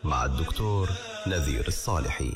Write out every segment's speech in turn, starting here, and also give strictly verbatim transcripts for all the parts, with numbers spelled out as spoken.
مع الدكتور نذير الصالحي.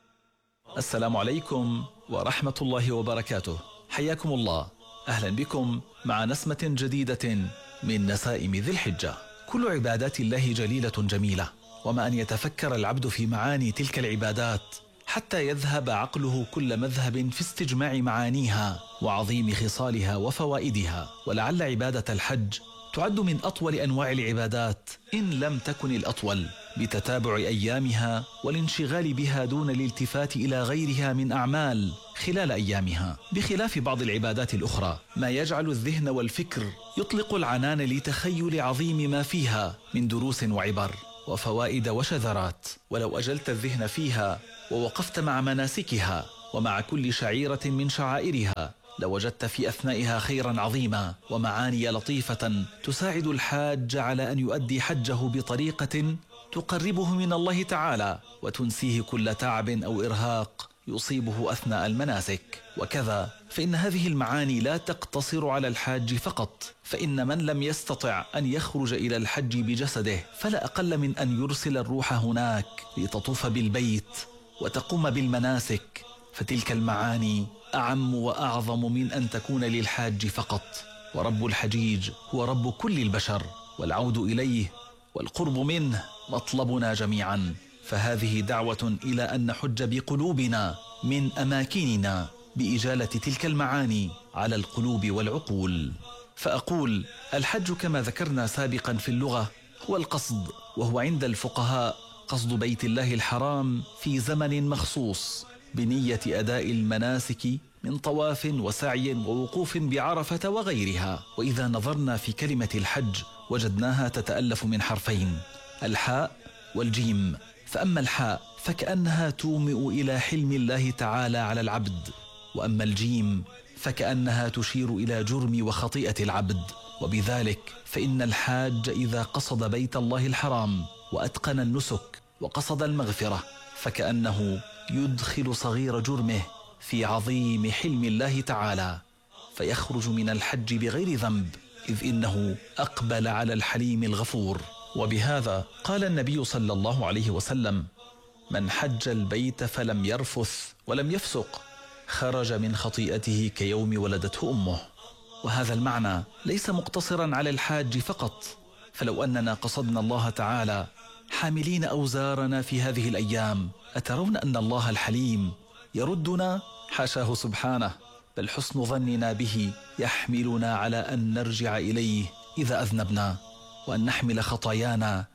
السلام عليكم ورحمة الله وبركاته، حياكم الله، أهلا بكم مع نسمة جديدة من نسائم ذي الحجة. كل عبادات الله جليلة جميلة، وما أن يتفكر العبد في معاني تلك العبادات حتى يذهب عقله كل مذهب في استجماع معانيها وعظيم خصالها وفوائدها. ولعل عبادة الحج تعد من أطول أنواع العبادات إن لم تكن الأطول، بتتابع أيامها والانشغال بها دون الالتفات إلى غيرها من أعمال خلال أيامها، بخلاف بعض العبادات الأخرى ما يجعل الذهن والفكر يطلق العنان لتخيل عظيم ما فيها من دروس وعبر وفوائد وشذرات. ولو أجلت الذهن فيها ووقفت مع مناسكها ومع كل شعيرة من شعائرها لوجدت في أثنائها خيرا عظيما ومعاني لطيفة تساعد الحاج على أن يؤدي حجه بطريقة تقربه من الله تعالى وتنسيه كل تعب أو إرهاق يصيبه أثناء المناسك. وكذا فإن هذه المعاني لا تقتصر على الحاج فقط، فإن من لم يستطع أن يخرج إلى الحج بجسده فلا أقل من أن يرسل الروح هناك لتطوف بالبيت وتقوم بالمناسك، فتلك المعاني أعم وأعظم من أن تكون للحاج فقط. ورب الحجيج هو رب كل البشر، والعود إليه والقرب منه مطلبنا جميعا، فهذه دعوة إلى أن نحج بقلوبنا من أماكننا بإجالة تلك المعاني على القلوب والعقول. فأقول الحج كما ذكرنا سابقا في اللغة هو القصد، وهو عند الفقهاء قصد بيت الله الحرام في زمن مخصوص بنية أداء المناسك من طواف وسعي ووقوف بعرفة وغيرها. وإذا نظرنا في كلمة الحج وجدناها تتألف من حرفين، الحاء والجيم. فأما الحاء فكأنها تومئ إلى حلم الله تعالى على العبد، وأما الجيم فكأنها تشير إلى جرم وخطيئة العبد. وبذلك فإن الحاج إذا قصد بيت الله الحرام وأتقن النسك وقصد المغفرة فكأنه يدخل صغير جرمه في عظيم حلم الله تعالى، فيخرج من الحج بغير ذنب، إذ إنه أقبل على الحليم الغفور. وبهذا قال النبي صلى الله عليه وسلم: من حج البيت فلم يرفث ولم يفسق خرج من خطيئته كيوم ولدته أمه. وهذا المعنى ليس مقتصرا على الحاج فقط، فلو أننا قصدنا الله تعالى حاملين أوزارنا في هذه الأيام أترون أن الله الحليم يردنا؟ حاشاه سبحانه، بل حسن ظننا به يحملنا على أن نرجع إليه إذا أذنبنا، وأن نحمل خطايانا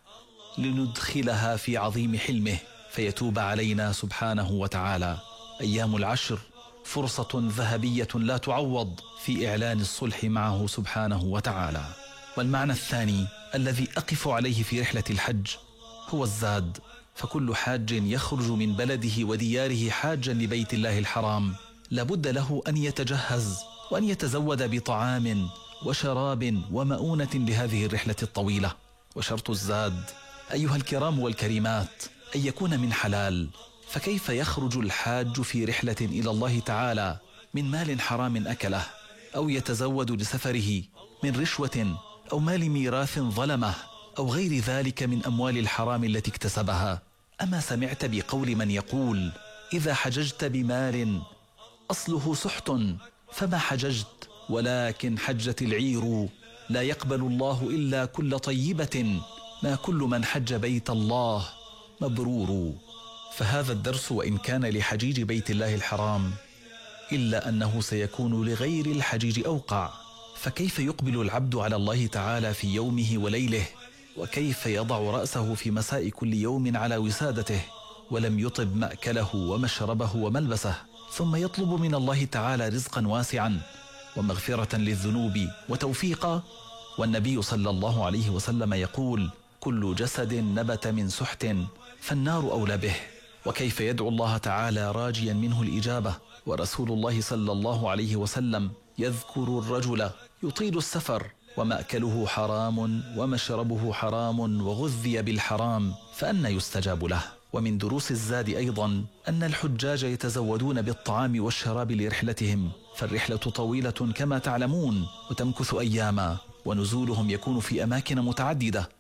لندخلها في عظيم حلمه فيتوب علينا سبحانه وتعالى. أيام العشر فرصة ذهبية لا تعوض في إعلان الصلح معه سبحانه وتعالى. والمعنى الثاني الذي أقف عليه في رحلة الحج هو الزاد، فكل حاج يخرج من بلده ودياره حاجا لبيت الله الحرام لابد له أن يتجهز وأن يتزود بطعام وشراب ومؤونة لهذه الرحلة الطويلة. وشرط الزاد أيها الكرام والكريمات أن يكون من حلال، فكيف يخرج الحاج في رحلة إلى الله تعالى من مال حرام أكله، أو يتزود لسفره من رشوة أو مال ميراث ظلمه أو غير ذلك من أموال الحرام التي اكتسبها؟ أما سمعت بقول من يقول: إذا حججت بمال أصله سحت فما حججت، ولكن حجت العير، لا يقبل الله إلا كل طيبة، ما كل من حج بيت الله مبرور. فهذا الدرس وإن كان لحجيج بيت الله الحرام إلا أنه سيكون لغير الحجيج أوقع. فكيف يقبل العبد على الله تعالى في يومه وليله، وكيف يضع رأسه في مساء كل يوم على وسادته ولم يطب مأكله ومشربه وملبسه، ثم يطلب من الله تعالى رزقا واسعا ومغفرة للذنوب وتوفيقا؟ والنبي صلى الله عليه وسلم يقول: كل جسد نبت من سحت فالنار أولى به. وكيف يدعو الله تعالى راجيا منه الإجابة، ورسول الله صلى الله عليه وسلم يذكر الرجل يطيل السفر ومأكله حرام ومشربه حرام وغذي بالحرام، فأنى يستجاب له؟ ومن دروس الزاد أيضا أن الحجاج يتزودون بالطعام والشراب لرحلتهم، فالرحلة طويلة كما تعلمون وتمكث أياما، ونزولهم يكون في أماكن متعددة،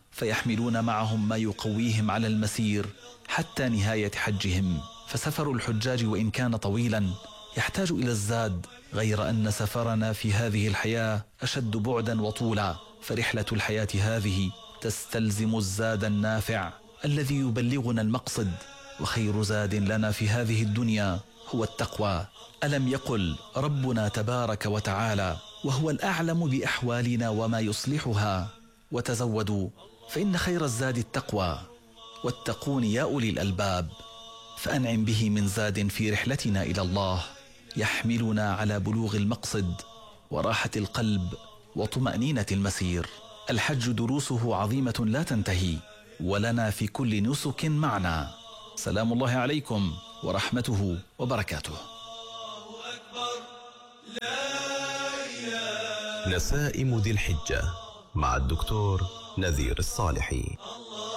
فيحملون معهم ما يقويهم على المسير حتى نهاية حجهم. فسفر الحجاج وإن كان طويلا يحتاج إلى الزاد، غير أن سفرنا في هذه الحياة أشد بعدا وطولا، فرحلة الحياة هذه تستلزم الزاد النافع الذي يبلغنا المقصد، وخير زاد لنا في هذه الدنيا هو التقوى. ألم يقل ربنا تبارك وتعالى وهو الأعلم بأحوالنا وما يصلحها: وتزودوا فإن خير الزاد التقوى واتقون يا أولي الألباب. فأنعم به من زاد في رحلتنا إلى الله يحملنا على بلوغ المقصد وراحة القلب وطمأنينة المسير. الحج دروسه عظيمة لا تنتهي، ولنا في كل نسك معنى. سلام الله عليكم ورحمته وبركاته. نسائم ذي الحجة مع الدكتور نذير الصالحي.